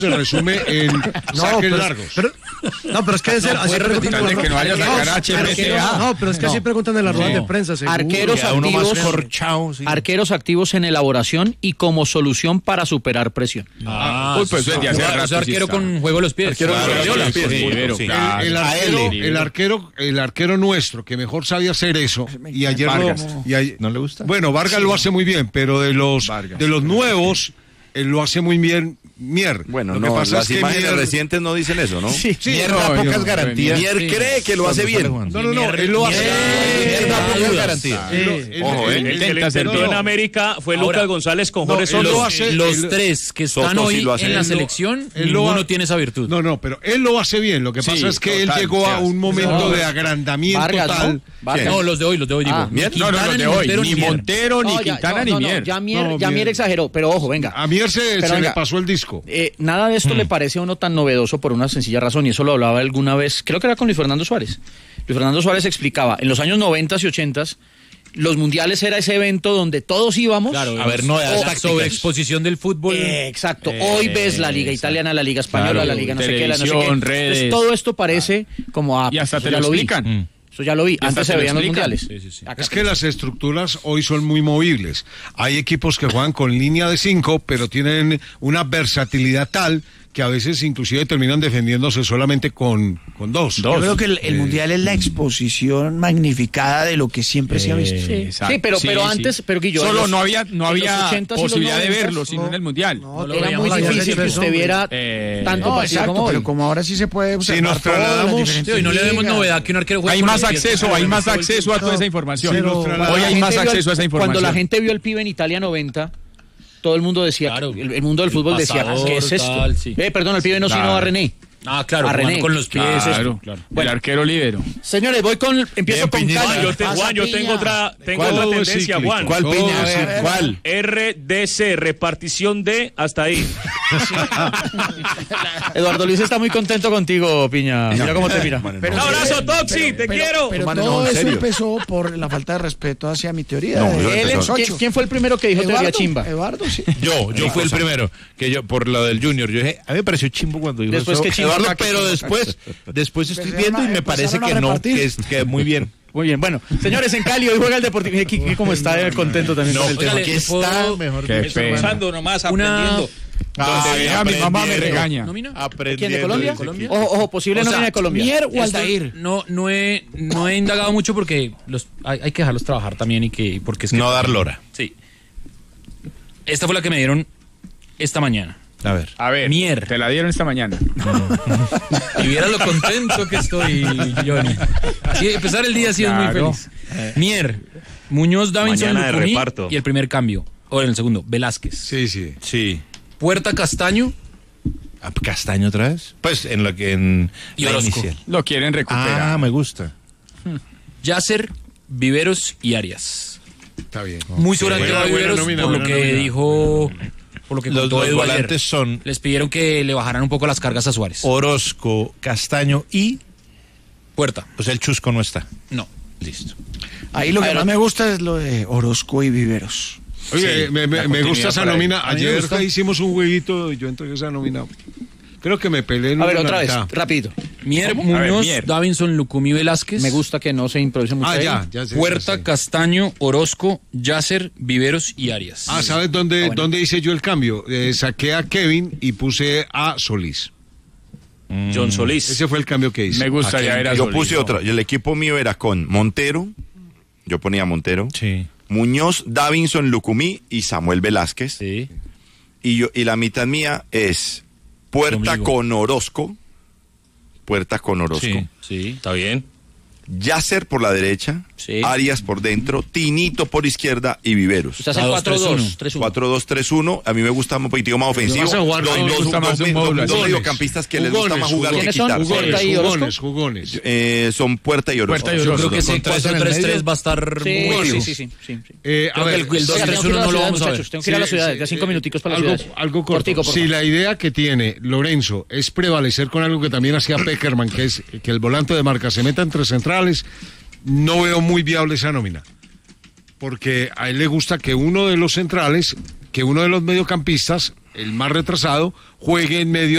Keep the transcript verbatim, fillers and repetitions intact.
se resume en no, saques pero, largos. Pero, no, pero es que, no, ser, así preguntan de que no vaya a sacar H M C A. No, pero es que no. así preguntan en las ruedas no. de prensa. Seguro. Arqueros activos, corchao, sí. arqueros activos en elaboración y como solución para superar presión. Ah, Uy, pues ya se arquero, arquero con juego de los pies. Arquero claro, con los pies. Sí, pero, sí. el, el, arquero, el arquero, el arquero nuestro que mejor sabe hacer eso y ayer Vargas. Lo, y ayer, ¿No le gusta? Bueno, Vargas sí. lo hace muy bien, pero de los Vargas. de los nuevos él lo hace muy bien Mier. Bueno, lo no, que pasa las es que imágenes Mier... recientes no dicen eso, ¿no? Sí, sí. Mier no, da pocas no, garantías. Mier sí. cree que lo hace bien. No, no, no, él lo hace. Mier da pocas garantías. Ojo, eh. El que le intentó en América fue Lucas González con Jorge Soto. Los tres que están hoy en la selección, ninguno tiene esa virtud. No, no, pero él lo hace bien. Lo que pasa es que él llegó a un momento de agrandamiento tal. No, los de hoy, los de hoy digo. No, no, los de hoy. Ni Montero, ni Quintana, ni Mier. Ya Mier exageró, pero ojo, venga. A Mier se le pasó el disco. Eh, nada de esto hmm. le parece a uno tan novedoso por una sencilla razón, y eso lo hablaba alguna vez, creo que era con Luis Fernando Suárez. Luis Fernando Suárez explicaba, en los años noventa y ochenta, los mundiales era ese evento donde todos íbamos claro, a ver novedades, la sobreexposición del fútbol. Eh, exacto, eh, hoy ves la Liga exacto. Italiana, la Liga Española, claro, la Liga no sé qué, la no sé qué. Redes. Entonces, todo esto parece ah. como a... Y hasta te lo explican. Mm. Eso ya lo vi, antes se veían los mundiales. Sí, sí, sí. Es que las estructuras hoy son muy movibles. Hay equipos que juegan con línea de cinco, pero tienen una versatilidad tal que a veces inclusive terminan defendiéndose solamente con, con dos. dos. Yo creo que el, el eh, mundial es la exposición magnificada de lo que siempre eh, se ha visto. Sí, sí pero, sí, pero antes, sí. pero Guillo, solo los, no había, no había posibilidad de verlo, sino no, en el mundial. No, no, era muy difícil que usted viera eh, tanto no, partido exacto, como pero como ahora sí se puede observar si nos trasladamos, sí, y no le vemos novedad que un arquero juegue. Hay más acceso, hay más acceso a toda esa información. Hoy hay más acceso a esa información. Cuando la gente vio el pibe en Italia noventa, todo el mundo decía, claro, el, el mundo del fútbol decía, ¿qué es esto? Tal, sí. Eh, perdón, el pibe no, claro. sino a René. Ah, claro, a René. con los pies. Claro, claro. Bueno, el arquero líbero. Señores, voy con, empiezo Bien, con Cali. Yo, te, Juan, yo tengo otra, tengo otra tendencia, Juan. ¿Cuál oh, piña? Sí. ¿Cuál? R D C, repartición de, hasta ahí. Eduardo Luis está muy contento contigo, Piña. Mira cómo te mira. Pero, un abrazo, Toxi, te pero, quiero. Pero, pero no, todo eso serio. empezó por la falta de respeto hacia mi teoría. No, de, él, ¿quién, ¿Quién fue el primero que dijo Eduardo, teoría chimba? Eduardo, sí. Yo, yo fui el primero. Que yo, por lo del Junior, yo dije, a mí me pareció chimbo cuando dijo después eso. que chimbo, Eduardo, pero después, después estoy viendo y me parece que no, que es que muy bien. Muy bien, bueno, señores, en Cali hoy juega el Deportivo. Kiki, como está eh, contento también no, con el tema. Aquí está mejor que escuchando nomás, aprendiendo. Ah, mi mamá me regaña. ¿Quién, de Colombia? ¿Colombia? Ojo, ojo, posible o nómina sea, de Colombia. Mier o Aldair. No, no he, no he indagado mucho porque los, hay, hay que dejarlos trabajar también y que porque es que no dar lora. Sí. Esta fue la que me dieron esta mañana. A ver. A ver. Mier. Te la dieron esta mañana. Y viera lo contento que estoy, Johnny. Sí, empezar el día así claro. es muy feliz. Eh. Mier, Muñoz, Davinson, Lucumí y el primer cambio. O en el segundo, Velázquez. Sí, sí. Sí. Puerta, Castaño. ¿Castaño otra vez? Pues en lo que en y la Orozco. inicial. Lo quieren recuperar. Ah, me gusta. Hmm. Yasser, Viveros y Arias. Está bien. Muy seguramente va a Viveros nómina, por lo que nómina. dijo... Por lo que los dos volantes ayer. Son... Les pidieron que le bajaran un poco las cargas a Suárez. Orozco, Castaño y... Puerta. O sea, el Chusco no está. No. Listo. Ahí lo que más me gusta es lo de Orozco y Viveros. Oye, sí, me, me, me gusta esa nómina. Ayer gusta. hicimos un jueguito y yo entregué esa nómina. Creo que me peleé en A ver, una otra vez, mitad. rápido. Mier, Muñoz, ver, Mier. Davinson, Lucumí, Velázquez. Me gusta que no se improvise mucho. Ah, ahí. ya, ya sé, Puerta, ya sé. Castaño, Orozco, Yasser, Viveros y Arias. Ah, ¿sabes dónde, ah, bueno. dónde hice yo el cambio? Eh, saqué a Kevin y puse a Solís. Mm. John Solís. Ese fue el cambio que hice. Me gusta, ya era Yo Solís, puse no. otra. El equipo mío era con Montero. Yo ponía Montero. Sí. Muñoz, Davinson, Lucumí y Samuel Velázquez. Sí. Y, yo, y la mitad mía es Puerta con Orozco. Puerta con Orozco. Sí, sí, está bien. Yasser por la derecha, sí. Arias por dentro, Tinito por izquierda y Viveros. Usted hace cuatro dos tres uno. cuatro dos tres uno. A mí me gusta un poquito más ofensivo. Vas a jugar, Los no, dos, gusta dos, más dos, un dos, módulo, dos jugones. mediocampistas que les gusta más jugar que ¿Quiénes son? quitar. Puerta Jugones, y Orozco. jugones, jugones. Eh, son Puerta y Orozco. Puerta y Yo Orozco. creo que ese cuatro tres tres va a estar Sí, muy sí, vivo. sí, sí, sí, sí. Eh, a Creo ver, que el, el dos Oiga, tres tengo que ir uno a la no lo ciudad, vamos a ver. muchachos. Tengo que ir a la Sí, ciudad, sí, ya cinco eh, minuticos para la algo, ciudad. algo corto. Cortico, por si favor. la idea que tiene Lorenzo es prevalecer con algo que también hacía Peckerman, que es que el volante de marca se meta entre centrales, no veo muy viable esa nómina. Porque a él le gusta que uno de los centrales, que uno de los mediocampistas el más retrasado, juegue en medio